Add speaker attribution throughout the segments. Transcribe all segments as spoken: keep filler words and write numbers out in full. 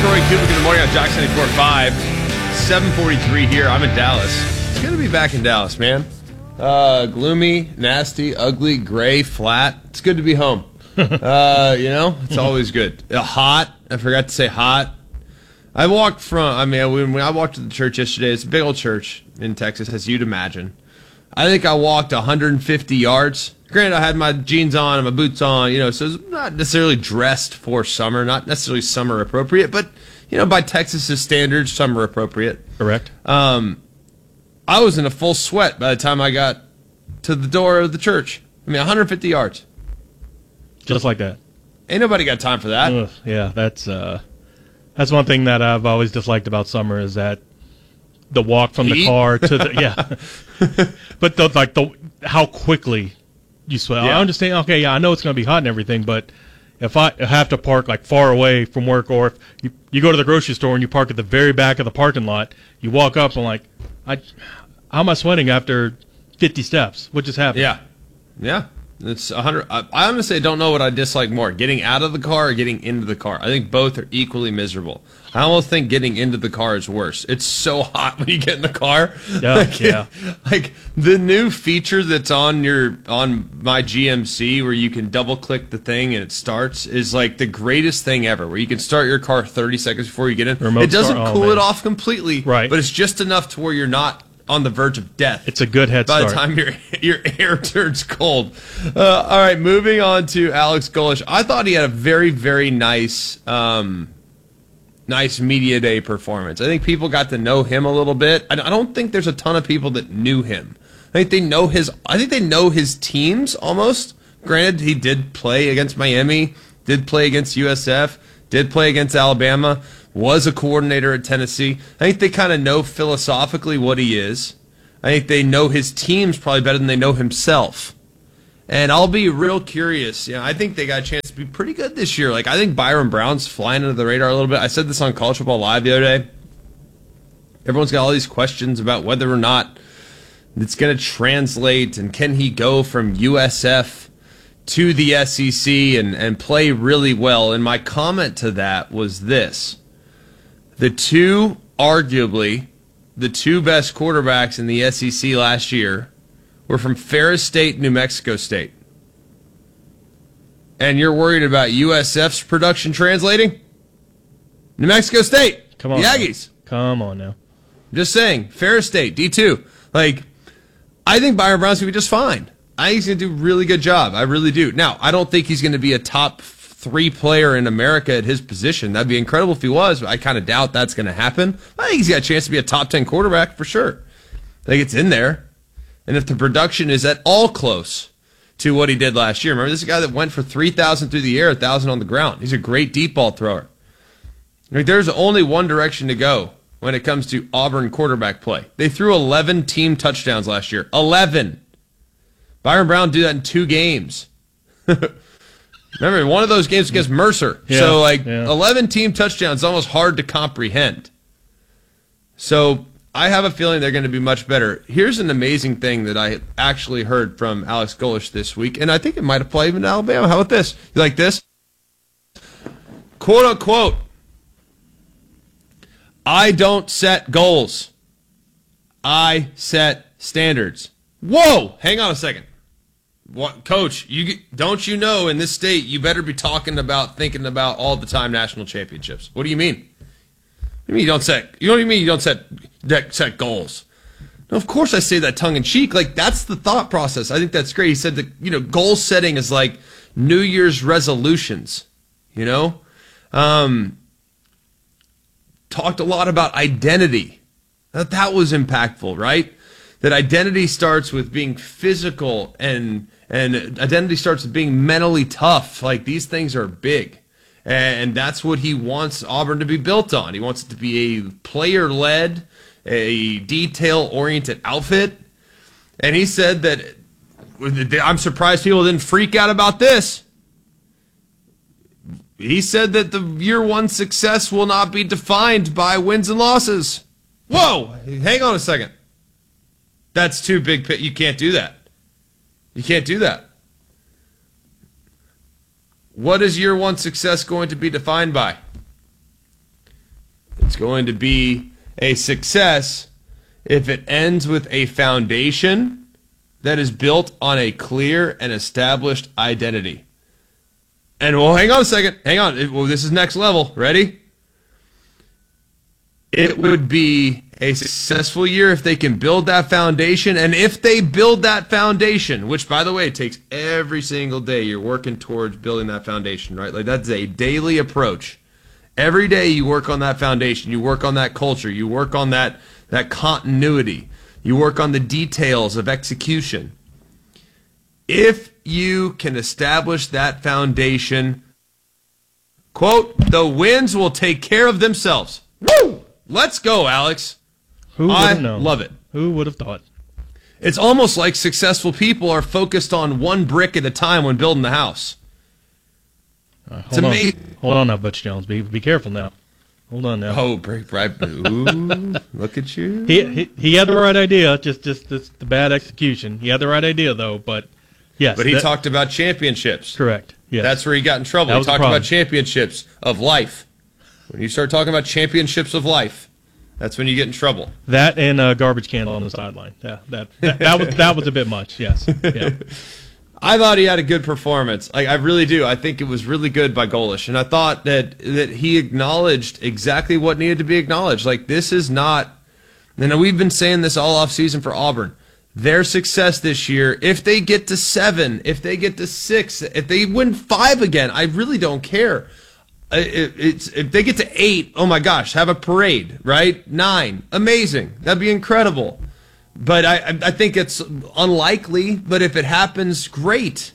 Speaker 1: Roy Kubik in the morning on Jock seventy-four point five. seven forty-three here. I'm in Dallas. It's good to be back in Dallas, man. Uh, gloomy, nasty, ugly, gray, flat. It's good to be home. uh, you know, it's always good. Uh, hot. I forgot to say hot. I walked from, I mean, when, when I walked to the church yesterday, it's a big old church in Texas, as you'd imagine. I think I walked one hundred fifty yards. Granted, I had my jeans on and my boots on, you know, so it's not necessarily dressed for summer, not necessarily summer appropriate, but, you know, by Texas's standards, summer appropriate.
Speaker 2: Correct.
Speaker 1: Um, I was in a full sweat by the time I got to the door of the church. I mean, one hundred fifty yards.
Speaker 2: Just like that.
Speaker 1: Ain't nobody got time for that.
Speaker 2: Ugh, yeah, that's uh, that's one thing that I've always disliked about summer is that the walk from
Speaker 1: Heat?
Speaker 2: the car to the yeah, but the, like the how quickly you sweat.
Speaker 1: Yeah.
Speaker 2: I understand. Okay, yeah, I know it's going to be hot and everything, but if I have to park like far away from work, or if you, you go to the grocery store and you park at the very back of the parking lot, you walk up and like, I, how am I sweating after fifty steps? What just happened?
Speaker 1: Yeah, yeah. It's one hundred. I, I honestly don't know what I dislike more, getting out of the car or getting into the car. I think both are equally miserable. I almost think getting into the car is worse. It's so hot when you get in the car.
Speaker 2: Yeah,
Speaker 1: like,
Speaker 2: yeah.
Speaker 1: Like the new feature that's on your on my G M C where you can double click the thing and it starts is like the greatest thing ever. Where you can start your car thirty seconds before you get in.
Speaker 2: Remote
Speaker 1: it doesn't
Speaker 2: start, oh,
Speaker 1: cool
Speaker 2: man.
Speaker 1: it off completely,
Speaker 2: Right.
Speaker 1: But it's just enough to where you're not on the verge of death.
Speaker 2: It's a good head
Speaker 1: By
Speaker 2: start.
Speaker 1: the time your your air turns cold. Uh, all right, moving on to Alex Golesh. I thought he had a very, very nice, um, nice media day performance. I think people got to know him a little bit. I I don't think there's a ton of people that knew him. I think they know his. I think they know his teams almost. Granted, he did play against Miami, did play against U S F, did play against Alabama. Was a coordinator at Tennessee. I think they kind of know philosophically what he is. I think they know his teams probably better than they know himself. And I'll be real curious. You know, I think they got a chance to be pretty good this year. Like I think Byron Brown's flying under the radar a little bit. I said this on College Football Live the other day. Everyone's got all these questions about whether or not it's going to translate and can he go from U S F to the S E C and, and play really well. And my comment to that was this. The two, arguably, the two best quarterbacks in the S E C last year were from Ferris State, New Mexico State. And you're worried about U S F's production translating? New Mexico State.
Speaker 2: Come on,
Speaker 1: the
Speaker 2: now.
Speaker 1: Aggies.
Speaker 2: Come on now.
Speaker 1: Just saying. Ferris State, D two. Like, I think Byron Brown's going to be just fine. I think he's going to do a really good job. I really do. Now, I don't think he's going to be a top three player in America at his position. That'd be incredible if he was, but I kind of doubt that's going to happen. I think he's got a chance to be a top ten quarterback for sure. I think it's in there. And if the production is at all close to what he did last year, remember this is a guy that went for three thousand through the air, one thousand on the ground. He's a great deep ball thrower. Like, there's only one direction to go when it comes to Auburn quarterback play. They threw eleven team touchdowns last year. eleven. Byron Brown did that in two games. Remember, one of those games against Mercer.
Speaker 2: Yeah,
Speaker 1: so, like,
Speaker 2: yeah.
Speaker 1: eleven team touchdowns is almost hard to comprehend. So, I have a feeling they're going to be much better. Here's an amazing thing that I actually heard from Alex Golesh this week, and I think it might apply even to Alabama. How about this? You like this? Quote, unquote, I don't set goals. I set standards. Whoa! Hang on a second. What, Coach, you don't you know in this state you better be talking about, thinking about all the time national championships. What do you mean? What do you mean you don't set? You know what you mean you don't set set goals? No, of course I say that tongue in cheek. Like that's the thought process. I think that's great. He said that you know goal setting is like New Year's resolutions. You know, um, talked a lot about identity. That that was impactful, right? That identity starts with being physical and and identity starts with being mentally tough. Like these things are big. And that's what he wants Auburn to be built on. He wants it to be a player-led, a detail-oriented outfit. And he said that, I'm surprised people didn't freak out about this. He said that the year one success will not be defined by wins and losses. Whoa! Hang on a second. That's too big. You can't do that. You can't do that. What is year one success going to be defined by? It's going to be a success if it ends with a foundation that is built on a clear and established identity. And well, hang on a second. Hang on. It, well, this is next level. Ready? It would be a successful year if they can build that foundation. And if they build that foundation, which, by the way, it takes every single day, you're working towards building that foundation, right? Like, that's a daily approach. Every day you work on that foundation. You work on that culture. You work on that, that continuity. You work on the details of execution. If you can establish that foundation, quote, the wins will take care of themselves. Woo! Let's go, Alex.
Speaker 2: Who would
Speaker 1: I
Speaker 2: have known?
Speaker 1: love it.
Speaker 2: Who would have thought?
Speaker 1: It's almost like successful people are focused on one brick at a time when building the house.
Speaker 2: Uh, hold, on. hold on now, Butch Jones. Be be careful now. Hold on now.
Speaker 1: Oh, brick, right. Ooh, look at you.
Speaker 2: He, he he had the right idea, just just, just the bad execution. He had the right idea, though, but yes.
Speaker 1: But he
Speaker 2: that,
Speaker 1: talked about championships.
Speaker 2: Correct. Yes.
Speaker 1: That's where he got in trouble.
Speaker 2: That
Speaker 1: He
Speaker 2: was the
Speaker 1: talked
Speaker 2: problem.
Speaker 1: about championships of life. When you start talking about championships of life, that's when you get in trouble.
Speaker 2: That and a garbage can on the sideline. Yeah, that that, that was that was a bit much. Yes. Yeah.
Speaker 1: I thought he had a good performance. I, I really do. I think it was really good by Golesh, and I thought that that he acknowledged exactly what needed to be acknowledged. Like, this is not. And we've been saying this all off season for Auburn. Their success this year, if they get to seven, if they get to six, if they win five again, I really don't care. It, it's if they get to eight, oh my gosh, have a parade, right? Nine, amazing. That'd be incredible. But I, I think it's unlikely, but if it happens, great.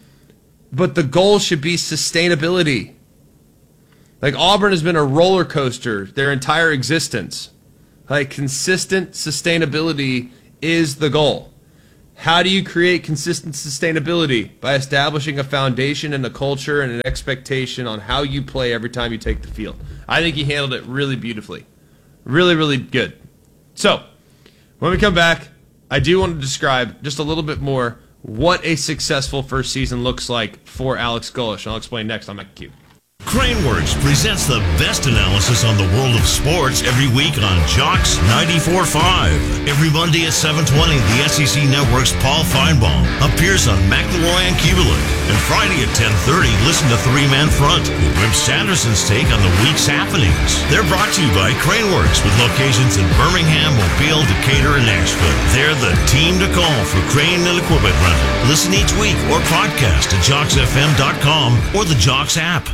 Speaker 1: But the goal should be sustainability. Like, Auburn has been a roller coaster their entire existence. Like, consistent sustainability is the goal. How do you create consistent sustainability? By establishing a foundation and a culture and an expectation on how you play every time you take the field. I think he handled it really beautifully. Really, really good. So, when we come back, I do want to describe just a little bit more what a successful first season looks like for Alex Golesh. I'll explain next on Mike Q.
Speaker 3: Craneworks presents the best analysis on the world of sports every week on Jocks ninety-four point five. Every Monday at seven twenty, the S E C Network's Paul Feinbaum appears on McElroy and Kubelik. And Friday at ten thirty, listen to Three Man Front with Wim Sanderson's take on the week's happenings. They're brought to you by Craneworks with locations in Birmingham, Mobile, Decatur, and Nashville. They're the team to call for crane and equipment rental. Listen each week or podcast at jocks f m dot com or the Jocks app.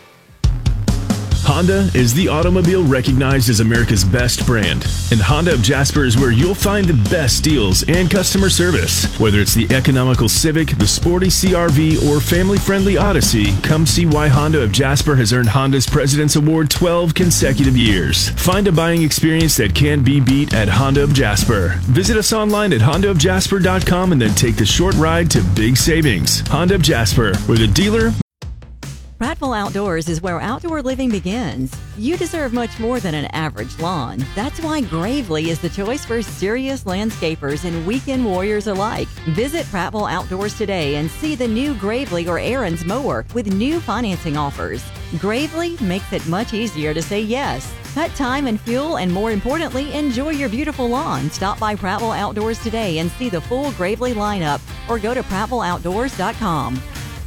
Speaker 4: Honda is the automobile recognized as America's best brand, and Honda of Jasper is where you'll find the best deals and customer service. Whether it's the economical Civic, the sporty C R V, or family-friendly Odyssey, come see why Honda of Jasper has earned Honda's President's Award twelve consecutive years. Find a buying experience that can't be beat at Honda of Jasper. Visit us online at honda of jasper dot com and then take the short ride to big savings. Honda of Jasper, where the dealer...
Speaker 5: Prattville Outdoors is where outdoor living begins. You deserve much more than an average lawn. That's why Gravely is the choice for serious landscapers and weekend warriors alike. Visit Prattville Outdoors today and see the new Gravely or Aaron's mower with new financing offers. Gravely makes it much easier to say yes. Cut time and fuel, and more importantly, enjoy your beautiful lawn. Stop by Prattville Outdoors today and see the full Gravely lineup, or go to prattville outdoors dot com.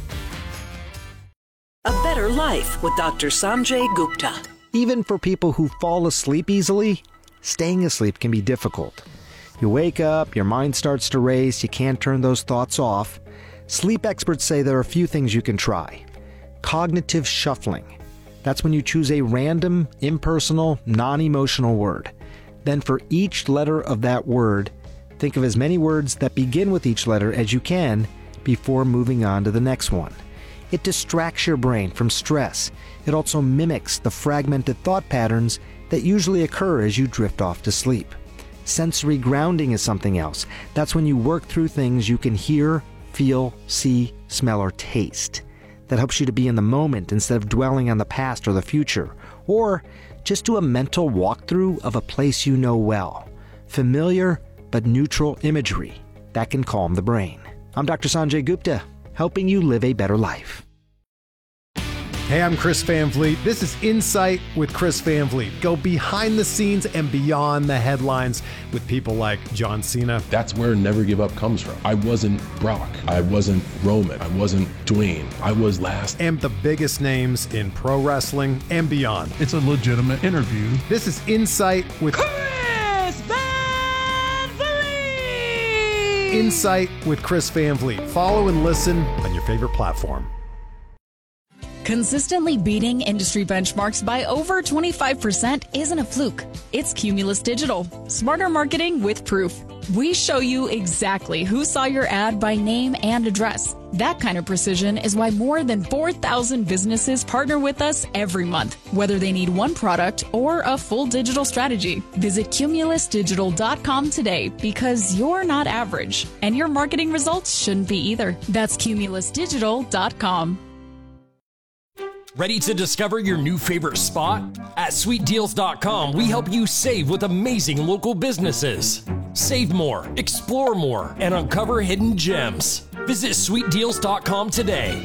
Speaker 6: A Better Life with Doctor Sanjay Gupta.
Speaker 7: Even for people who fall asleep easily, staying asleep can be difficult. You wake up, your mind starts to race, you can't turn those thoughts off. Sleep experts say there are a few things you can try. Cognitive shuffling. That's when you choose a random, impersonal, non-emotional word. Then for each letter of that word, think of as many words that begin with each letter as you can before moving on to the next one. It distracts your brain from stress. It also mimics the fragmented thought patterns that usually occur as you drift off to sleep. Sensory grounding is something else. That's when you work through things you can hear, feel, see, smell, or taste. That helps you to be in the moment instead of dwelling on the past or the future. Or just do a mental walkthrough of a place you know well. Familiar but neutral imagery that can calm the brain. I'm Doctor Sanjay Gupta, helping you live a better life.
Speaker 8: Hey, I'm Chris Van Vliet. This is Insight with Chris Van Vliet. Go behind the scenes and beyond the headlines with people like John Cena.
Speaker 9: That's where Never Give Up comes from. I wasn't Brock. I wasn't Roman. I wasn't Dwayne. I was last.
Speaker 8: And the biggest names in pro wrestling and beyond.
Speaker 10: It's a legitimate interview.
Speaker 8: This is Insight with
Speaker 11: Chris Van Vliet.
Speaker 8: Insight with Chris Van Vliet. Follow and listen on your favorite platform.
Speaker 12: Consistently beating industry benchmarks by over twenty-five percent isn't a fluke. It's Cumulus Digital. Smarter marketing with proof. We show you exactly who saw your ad by name and address. That kind of precision is why more than four thousand businesses partner with us every month, whether they need one product or a full digital strategy. Visit cumulus digital dot com today because you're not average, and your marketing results shouldn't be either. That's cumulus digital dot com.
Speaker 13: Ready to discover your new favorite spot? At sweet deals dot com, we help you save with amazing local businesses. Save more, explore more, and uncover hidden gems. Visit sweet deals dot com today.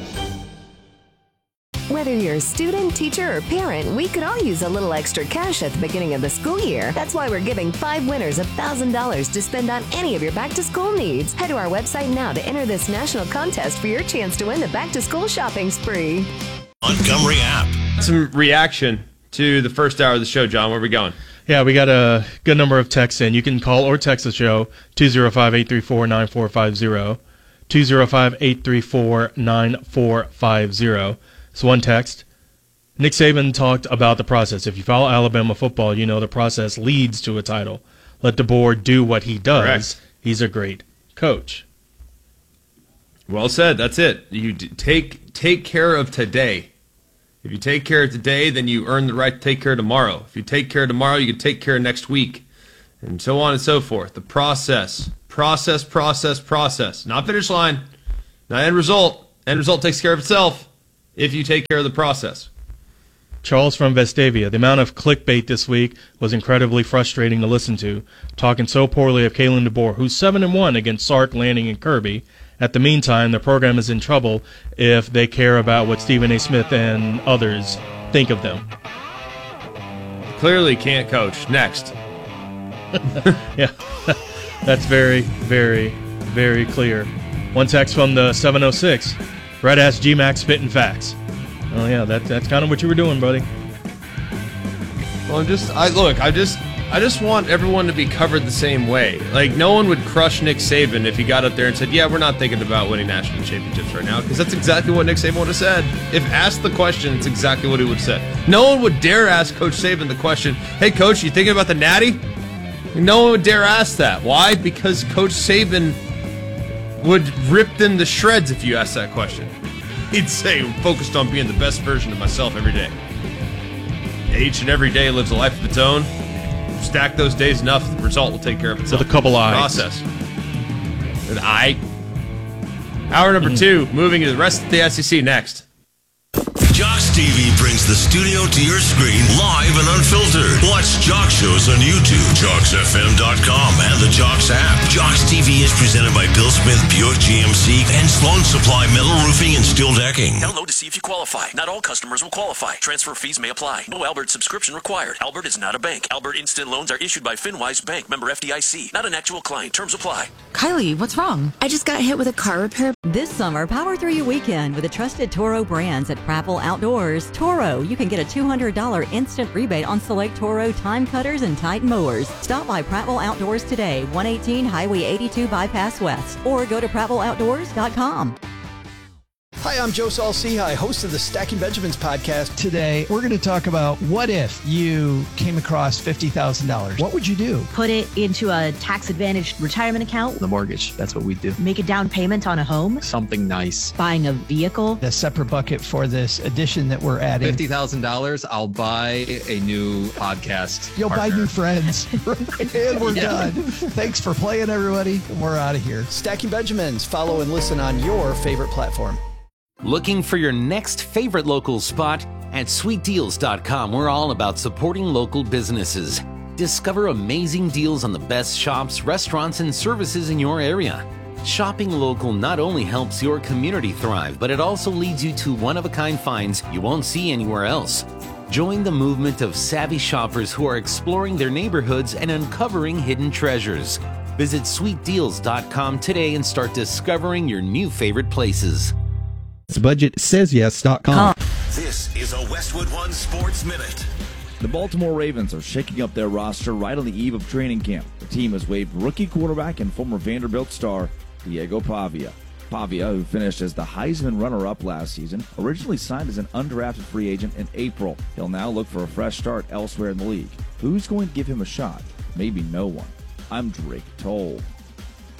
Speaker 14: Whether you're a student, teacher, or parent, we could all use a little extra cash at the beginning of the school year. That's why we're giving five winners one thousand dollars to spend on any of your back-to-school needs. Head to our website now to enter this national contest for your chance to win the back-to-school shopping spree.
Speaker 3: Montgomery app.
Speaker 1: Some reaction to the first hour of the show, John. Where are we going?
Speaker 2: Yeah, we got a good number of texts in. You can call or text the show, two oh five, eight three four, nine four five zero, two oh five, eight three four, nine four five zero. It's one text. Nick Saban talked about the process. If you follow Alabama football, you know the process leads to a title. Let DeBoer do what he does. Correct. He's a great coach.
Speaker 1: Well said. That's it. You d- take take care of today. If you take care of today, then you earn the right to take care of tomorrow. If you take care of tomorrow, you can take care of next week, and so on and so forth. The process, process, process, process. Not finish line, not end result. End result takes care of itself if you take care of the process.
Speaker 2: Charles from Vestavia. The amount of clickbait this week was incredibly frustrating to listen to. Talking so poorly of Kalen DeBoer, who's seven and one against Sark, Lanning, and Kirby. At the meantime, the program is in trouble if they care about what Stephen A. Smith and others think of them.
Speaker 1: Clearly can't coach. Next.
Speaker 2: Yeah, that's very, very, very clear. One text from the seven oh six. Red ass G-Mac spitting facts. Oh, yeah, that, that's kind of what you were doing, buddy.
Speaker 1: Well, I'm just, I look, I just, I just want everyone to be covered the same way. Like, no one would crush Nick Saban if he got up there and said, yeah, we're not thinking about winning national championships right now, because that's exactly what Nick Saban would have said. If asked the question, it's exactly what he would have said. No one would dare ask Coach Saban the question, hey, Coach, you thinking about the Natty? No one would dare ask that. Why? Because Coach Saban would rip them to shreds if you asked that question. He'd say, I'm focused on being the best version of myself every day. Each and every day lives a life of its own. Stack those days enough, the result will take care of itself.
Speaker 2: With a couple eyes.
Speaker 1: Process. An eye. Hour number mm-hmm. two, moving to the rest of the S E C next.
Speaker 3: Jocks T V brings the studio to your screen live and unfiltered. Watch Jock shows on YouTube, jocks f m dot com, and the Jocks app. Jocks T V is presented by Bill Smith Buick G M C and Sloan Supply Metal Roofing and Steel Decking.
Speaker 15: Download to see if you qualify. Not all customers will qualify. Transfer fees may apply. No Albert subscription required. Albert is not a bank. Albert Instant Loans are issued by FinWise Bank, member F D I C. Not an actual client. Terms apply.
Speaker 16: Kylie, what's wrong?
Speaker 14: I just got hit with a car repair.
Speaker 5: This summer, power through your weekend with the trusted Toro brands at Prattville Outdoors. Toro, you can get a two hundred dollars instant rebate on select Toro time cutters and Titan mowers. Stop by Prattville Outdoors today, one eighteen Highway eighty-two Bypass West, or go to prattville outdoors dot com.
Speaker 17: Hi, I'm Joe Saul-Sehy, host of the Stacking Benjamins podcast.
Speaker 18: Today, we're going to talk about what if you came across fifty thousand dollars. What would you do?
Speaker 19: Put it into a tax-advantaged retirement account.
Speaker 20: The mortgage, that's what we do.
Speaker 19: Make a down payment on a home.
Speaker 20: Something nice.
Speaker 19: Buying a vehicle.
Speaker 18: A separate bucket for this addition that we're adding.
Speaker 20: fifty thousand dollars, I'll buy a new podcast
Speaker 18: You'll
Speaker 20: partner.
Speaker 18: buy new friends. And we're yeah. done. Thanks for playing, everybody. We're out of here.
Speaker 17: Stacking Benjamins. Follow and listen on your favorite platform.
Speaker 21: Looking for your next favorite local spot? At sweet deals dot com, we're all about supporting local businesses. Discover amazing deals on the best shops, restaurants, and services in your area. Shopping local not only helps your community thrive, but it also leads you to one-of-a-kind finds you won't see anywhere else. Join the movement of savvy shoppers who are exploring their neighborhoods and uncovering hidden treasures. Visit sweet deals dot com today and start discovering your new favorite places.
Speaker 10: It's budget says yes dot com.
Speaker 3: This is a Westwood One Sports Minute.
Speaker 16: The Baltimore Ravens are shaking up their roster right on the eve of training camp. The team has waived rookie quarterback and former Vanderbilt star Diego Pavia. Pavia, who finished as the Heisman runner-up last season, originally signed as an undrafted free agent in April. He'll now look for a fresh start elsewhere in the league. Who's going to give him a shot? Maybe no one. I'm Drake Toll.